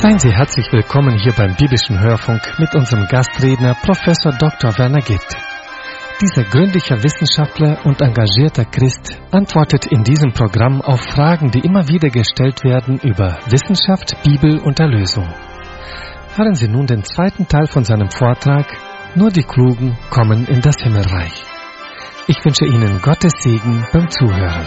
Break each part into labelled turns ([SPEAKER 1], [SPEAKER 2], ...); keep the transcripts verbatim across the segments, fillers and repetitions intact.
[SPEAKER 1] Seien Sie herzlich willkommen hier beim Biblischen Hörfunk mit unserem Gastredner Professor Doktor Werner Gitt. Dieser gründliche Wissenschaftler und engagierter Christ antwortet in diesem Programm auf Fragen, die immer wieder gestellt werden über Wissenschaft, Bibel und Erlösung. Hören Sie nun den zweiten Teil von seinem Vortrag Nur die Klugen kommen in das Himmelreich. Ich wünsche Ihnen Gottes Segen beim Zuhören.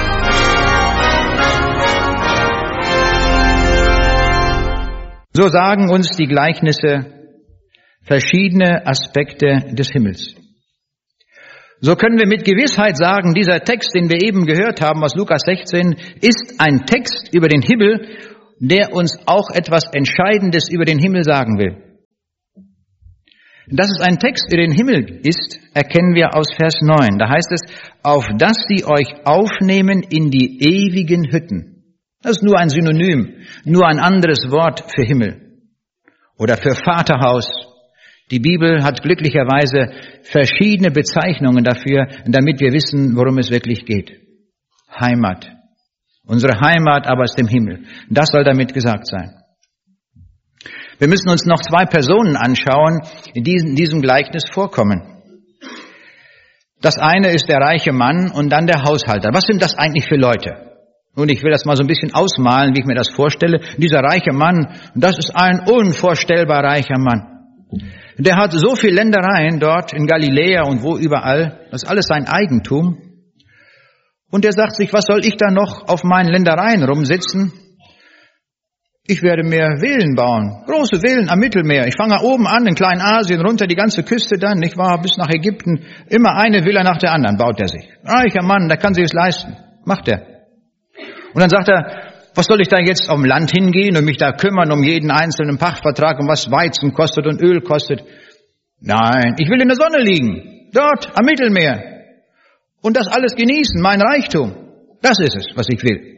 [SPEAKER 2] So sagen uns die Gleichnisse verschiedene Aspekte des Himmels. So können wir mit Gewissheit sagen, dieser Text, den wir eben gehört haben aus Lukas sechzehn, ist ein Text über den Himmel, der uns auch etwas Entscheidendes über den Himmel sagen will. Dass es ein Text über den Himmel ist, erkennen wir aus Vers neun. Da heißt es, auf dass sie euch aufnehmen in die ewigen Hütten. Das ist nur ein Synonym, nur ein anderes Wort für Himmel oder für Vaterhaus. Die Bibel hat glücklicherweise verschiedene Bezeichnungen dafür, damit wir wissen, worum es wirklich geht. Heimat. Unsere Heimat aber ist im Himmel. Das soll damit gesagt sein. Wir müssen uns noch zwei Personen anschauen, die in diesem Gleichnis vorkommen. Das eine ist der reiche Mann und dann der Haushalter. Was sind das eigentlich für Leute? Und ich will das mal so ein bisschen ausmalen, wie ich mir das vorstelle. Dieser reiche Mann, das ist ein unvorstellbar reicher Mann. Der hat so viel Ländereien dort in Galiläa und wo überall. Das ist alles sein Eigentum. Und der sagt sich, was soll ich da noch auf meinen Ländereien rumsitzen? Ich werde mir Villen bauen. Große Villen am Mittelmeer. Ich fange oben an, in Kleinasien, runter die ganze Küste dann, nicht wahr, bis nach Ägypten. Immer eine Villa nach der anderen baut er sich. Reicher Mann, der kann sich es leisten. Macht er. Und dann sagt er, was soll ich da jetzt auf dem Land hingehen und mich da kümmern um jeden einzelnen Pachtvertrag, um was Weizen kostet und Öl kostet? Nein, ich will in der Sonne liegen, dort am Mittelmeer und das alles genießen, mein Reichtum. Das ist es, was ich will.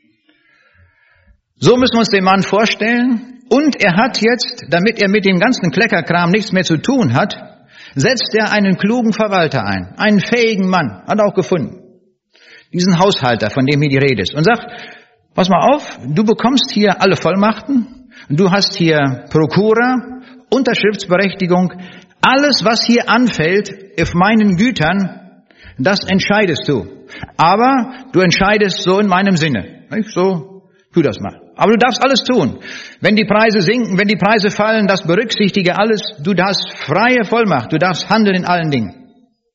[SPEAKER 2] So müssen wir uns den Mann vorstellen. Und er hat jetzt, damit er mit dem ganzen Kleckerkram nichts mehr zu tun hat, setzt er einen klugen Verwalter ein, einen fähigen Mann, hat er auch gefunden. Diesen Haushalter, von dem hier die Rede ist. Und sagt, pass mal auf, du bekommst hier alle Vollmachten, du hast hier Prokura, Unterschriftsberechtigung, alles, was hier anfällt auf meinen Gütern, das entscheidest du. Aber du entscheidest so in meinem Sinne. Nicht? So, tu das mal. Aber du darfst alles tun. Wenn die Preise sinken, wenn die Preise fallen, das berücksichtige alles. Du hast freie Vollmacht, du darfst handeln in allen Dingen.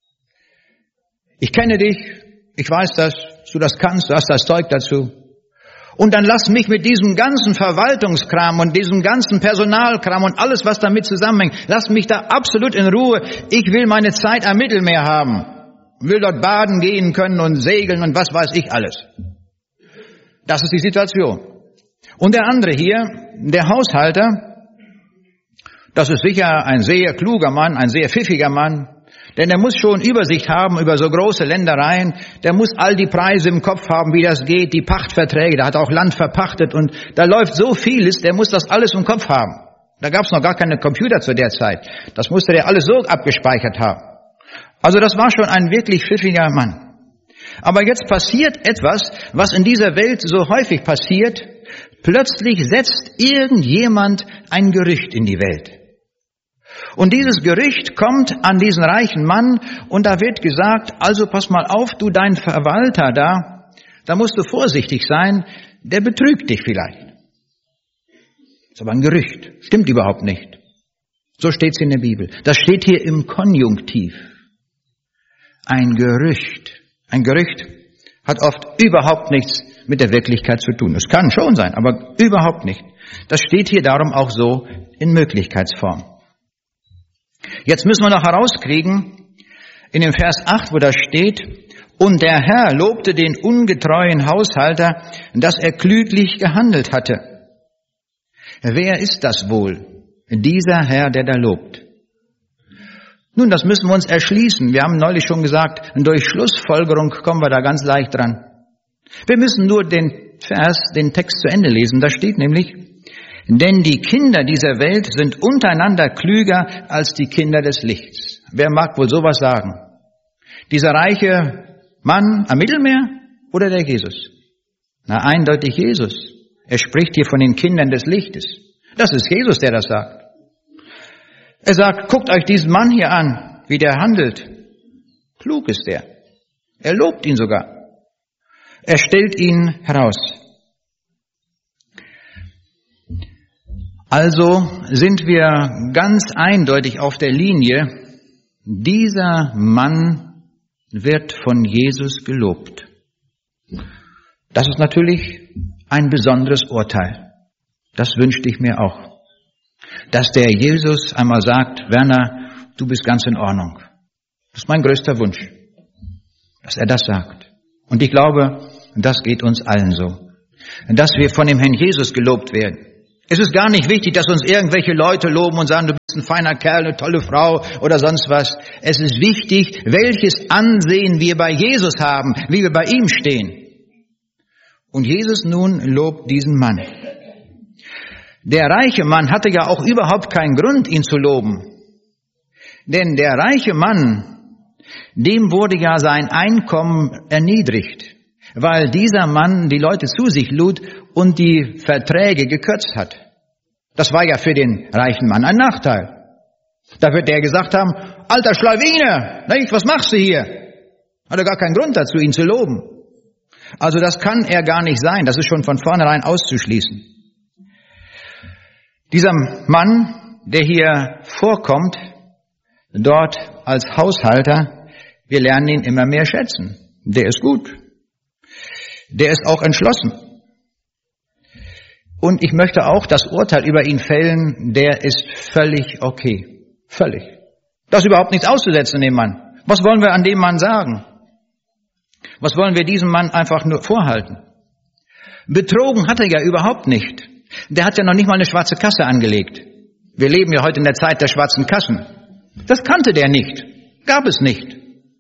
[SPEAKER 2] Ich kenne dich. Ich weiß, dass du das kannst, du hast das Zeug dazu. Und dann lass mich mit diesem ganzen Verwaltungskram und diesem ganzen Personalkram und alles, was damit zusammenhängt, lass mich da absolut in Ruhe. Ich will meine Zeit am Mittelmeer haben. Will dort baden gehen können und segeln und was weiß ich alles. Das ist die Situation. Und der andere hier, der Haushalter, das ist sicher ein sehr kluger Mann, ein sehr pfiffiger Mann. Denn er muss schon Übersicht haben über so große Ländereien. Der muss all die Preise im Kopf haben, wie das geht, die Pachtverträge. Der hat auch Land verpachtet und da läuft so vieles, der muss das alles im Kopf haben. Da gab es noch gar keine Computer zu der Zeit. Das musste der alles so abgespeichert haben. Also das war schon ein wirklich pfiffiger Mann. Aber jetzt passiert etwas, was in dieser Welt so häufig passiert. Plötzlich setzt irgendjemand ein Gerücht in die Welt. Und dieses Gerücht kommt an diesen reichen Mann und da wird gesagt, also pass mal auf, du dein Verwalter da, da musst du vorsichtig sein, der betrügt dich vielleicht. Das ist aber ein Gerücht, stimmt überhaupt nicht. So steht es in der Bibel. Das steht hier im Konjunktiv. Ein Gerücht. Ein Gerücht hat oft überhaupt nichts mit der Wirklichkeit zu tun. Es kann schon sein, aber überhaupt nicht. Das steht hier darum auch so in Möglichkeitsform. Jetzt müssen wir noch herauskriegen, in dem Vers acht, wo da steht, und der Herr lobte den ungetreuen Haushalter, dass er klüglich gehandelt hatte. Wer ist das wohl? Dieser Herr, der da lobt. Nun, das müssen wir uns erschließen. Wir haben neulich schon gesagt, durch Schlussfolgerung kommen wir da ganz leicht dran. Wir müssen nur den Vers, den Text zu Ende lesen. Da steht nämlich, denn die Kinder dieser Welt sind untereinander klüger als die Kinder des Lichts. Wer mag wohl sowas sagen? Dieser reiche Mann am Mittelmeer oder der Jesus? Na, eindeutig Jesus. Er spricht hier von den Kindern des Lichtes. Das ist Jesus, der das sagt. Er sagt, guckt euch diesen Mann hier an, wie der handelt. Klug ist der. Er lobt ihn sogar. Er stellt ihn heraus. Also sind wir ganz eindeutig auf der Linie, dieser Mann wird von Jesus gelobt. Das ist natürlich ein besonderes Urteil. Das wünschte ich mir auch. Dass der Jesus einmal sagt, Werner, du bist ganz in Ordnung. Das ist mein größter Wunsch, dass er das sagt. Und ich glaube, das geht uns allen so, dass wir von dem Herrn Jesus gelobt werden. Es ist gar nicht wichtig, dass uns irgendwelche Leute loben und sagen, du bist ein feiner Kerl, eine tolle Frau oder sonst was. Es ist wichtig, welches Ansehen wir bei Jesus haben, wie wir bei ihm stehen. Und Jesus nun lobt diesen Mann. Der reiche Mann hatte ja auch überhaupt keinen Grund, ihn zu loben. Denn der reiche Mann, dem wurde ja sein Einkommen erniedrigt, weil dieser Mann die Leute zu sich lud und die Verträge gekürzt hat. Das war ja für den reichen Mann ein Nachteil. Da wird der gesagt haben, alter Schlawine, nicht, was machst du hier? Hat er gar keinen Grund dazu, ihn zu loben. Also das kann er gar nicht sein, das ist schon von vornherein auszuschließen. Dieser Mann, der hier vorkommt, dort als Haushalter, wir lernen ihn immer mehr schätzen. Der ist gut. Der ist auch entschlossen. Und ich möchte auch das Urteil über ihn fällen, der ist völlig okay. Völlig. Da ist überhaupt nichts auszusetzen, dem Mann. Was wollen wir an dem Mann sagen? Was wollen wir diesem Mann einfach nur vorhalten? Betrogen hat er ja überhaupt nicht. Der hat ja noch nicht mal eine schwarze Kasse angelegt. Wir leben ja heute in der Zeit der schwarzen Kassen. Das kannte der nicht. Gab es nicht.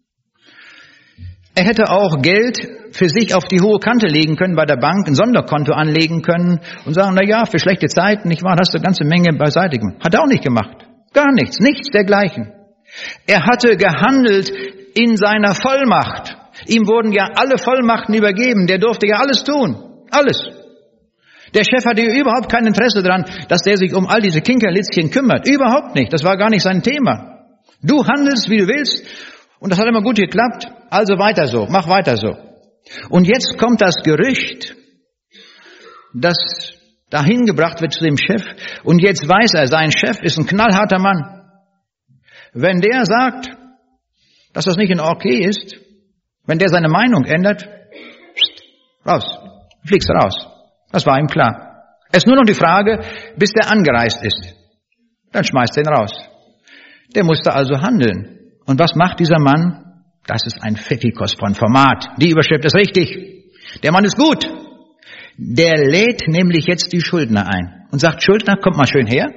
[SPEAKER 2] Er hätte auch Geld für sich auf die hohe Kante legen können bei der Bank, ein Sonderkonto anlegen können und sagen, na ja, für schlechte Zeiten, nicht wahr, hast du eine ganze Menge beiseite gemacht. Hat er auch nicht gemacht. Gar nichts, nichts dergleichen. Er hatte gehandelt in seiner Vollmacht. Ihm wurden ja alle Vollmachten übergeben. Der durfte ja alles tun. Alles. Der Chef hatte überhaupt kein Interesse daran, dass der sich um all diese Kinkerlitzchen kümmert. Überhaupt nicht. Das war gar nicht sein Thema. Du handelst, wie du willst. Und das hat immer gut geklappt. Also weiter so. Mach weiter so. Und jetzt kommt das Gerücht, das dahin gebracht wird zu dem Chef. Und jetzt weiß er, sein Chef ist ein knallharter Mann. Wenn der sagt, dass das nicht in okay ist, wenn der seine Meinung ändert, raus, fliegst raus. Das war ihm klar. Es ist nur noch die Frage, bis der angereist ist. Dann schmeißt er ihn raus. Der musste also handeln. Und was macht dieser Mann? Das ist ein Pfiffikos von Format. Die Überschrift ist richtig. Der Mann ist gut. Der lädt nämlich jetzt die Schuldner ein und sagt, Schuldner, kommt mal schön her.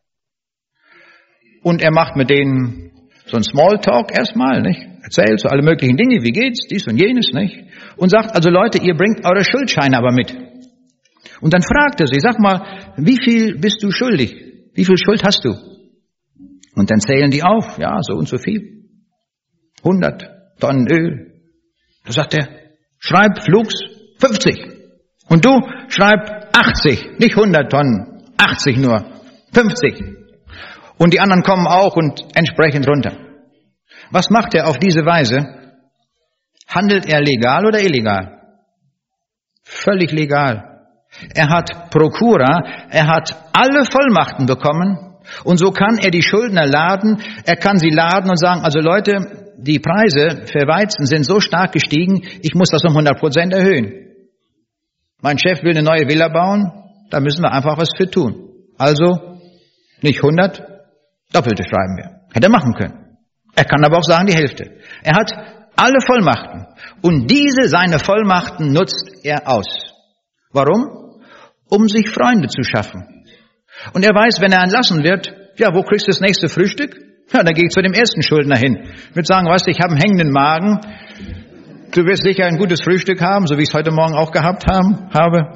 [SPEAKER 2] Und er macht mit denen so ein Smalltalk erstmal, nicht? Erzählt so alle möglichen Dinge, wie geht's, dies und jenes, nicht? Und sagt, also Leute, ihr bringt eure Schuldscheine aber mit. Und dann fragt er sie, sag mal, wie viel bist du schuldig? Wie viel Schuld hast du? Und dann zählen die auf, ja, so und so viel. hundert Tonnen Öl. Da sagt er, schreib flugs fünfzig. Und du schreib achtzig, nicht hundert Tonnen, achtzig nur, fünfzig. Und die anderen kommen auch und entsprechend runter. Was macht er auf diese Weise? Handelt er legal oder illegal? Völlig legal. Er hat Prokura, er hat alle Vollmachten bekommen und so kann er die Schuldner laden, er kann sie laden und sagen, also Leute, die Preise für Weizen sind so stark gestiegen, ich muss das um hundert Prozent erhöhen. Mein Chef will eine neue Villa bauen, da müssen wir einfach was für tun. Also nicht hundert, doppelte schreiben wir. Hätte er machen können. Er kann aber auch sagen, die Hälfte. Er hat alle Vollmachten und diese, seine Vollmachten, nutzt er aus. Warum? Um sich Freunde zu schaffen. Und er weiß, wenn er entlassen wird, ja, wo kriegst du das nächste Frühstück? Ja, dann gehe ich zu dem ersten Schuldner hin. Ich würde sagen, weißt du, ich habe einen hängenden Magen. Du wirst sicher ein gutes Frühstück haben, so wie ich es heute Morgen auch gehabt haben, habe.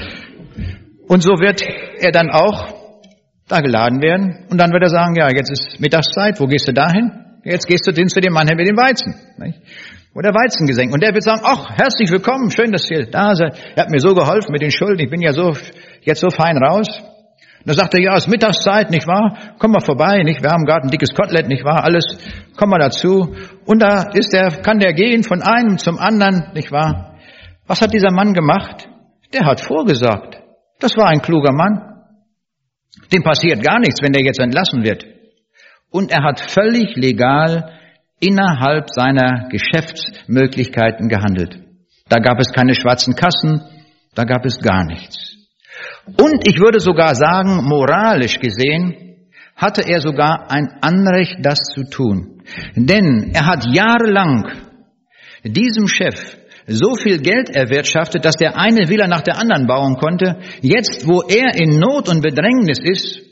[SPEAKER 2] Und so wird er dann auch da geladen werden. Und dann wird er sagen, ja, jetzt ist Mittagszeit, wo gehst du dahin? Jetzt gehst du hin zu dem Mann mit dem Weizen. Nicht? Oder Weizen gesenkt. Und der wird sagen, ach, herzlich willkommen, schön, dass ihr da seid. Er hat mir so geholfen mit den Schulden, ich bin ja so jetzt so fein raus. Da sagt er, ja, es ist Mittagszeit, nicht wahr? Komm mal vorbei, nicht? Wir haben gerade ein dickes Kotelett, nicht wahr? Alles, komm mal dazu. Und da ist der, kann der gehen von einem zum anderen, nicht wahr? Was hat dieser Mann gemacht? Der hat vorgesorgt. Das war ein kluger Mann. Dem passiert gar nichts, wenn der jetzt entlassen wird. Und er hat völlig legal innerhalb seiner Geschäftsmöglichkeiten gehandelt. Da gab es keine schwarzen Kassen, da gab es gar nichts. Und ich würde sogar sagen, moralisch gesehen, hatte er sogar ein Anrecht, das zu tun. Denn er hat jahrelang diesem Chef so viel Geld erwirtschaftet, dass der eine Villa nach der anderen bauen konnte. Jetzt, wo er in Not und Bedrängnis ist,